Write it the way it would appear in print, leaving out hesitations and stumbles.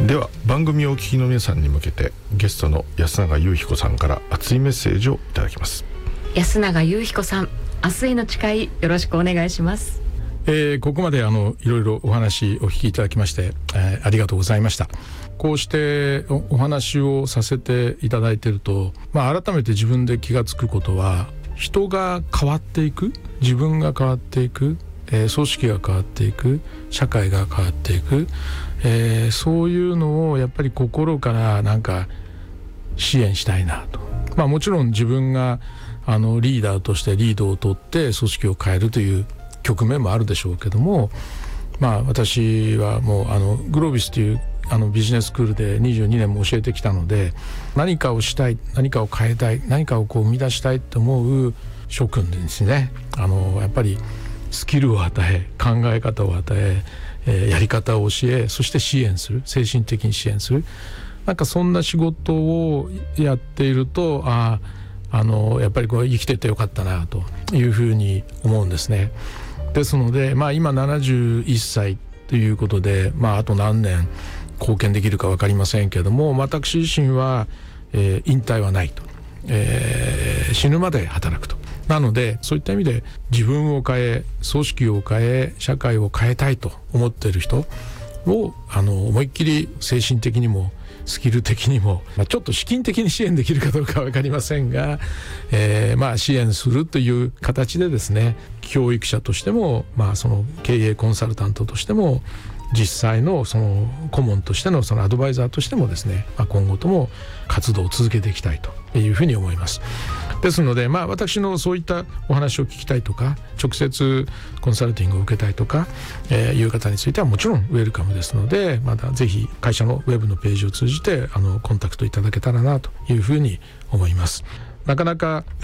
では番組をお聞きの皆さんに向けてゲストの安永雄彦さんから熱いメッセージをいただきます。 安永雄彦さん、明日への誓いよろしくお願いします。 ここまでいろいろお話お聞きいただきまして、ありがとうございました。こうしてお話をさせていただいていると、改めて自分で気がつくことは、人が変わっていく、自分が変わっていく、組織が変わっていく、社会が変わっていく、そういうのをやっぱり心から支援したいなと。もちろん自分がリーダーとしてリードを取って組織を変えるという局面もあるでしょうけども、私はもうグロービスというビジネススクールで22年も教えてきたので、何かをしたい、何かを変えたい、何かを生み出したいと思う諸君ですね、やっぱりスキルを与え、考え方を与え、やり方を教え、そして支援する、精神的に支援する、そんな仕事をやっていると、やっぱり生きててよかったなというふうに思うんですね。ですので、今71歳ということで、あと何年貢献できるか分かりませんけれども、私自身は、引退はないと、死ぬまで働くと。なのでそういった意味で自分を変え、組織を変え、社会を変えたいと思っている人を思いっきり精神的にもスキル的にも、ちょっと資金的に支援できるかどうかは分かりませんが、支援するという形でですね、教育者としても、その経営コンサルタントとしても、実際のその顧問としてのそのアドバイザーとしてもですね、今後とも活動を続けていきたいというふうに思います。ですので、私のそういったお話を聞きたいとか、直接コンサルティングを受けたいとか、いう方についてはもちろんウェルカムですので、またぜひ会社のウェブのページを通じてコンタクトいただけたらなというふうに思います。なかなか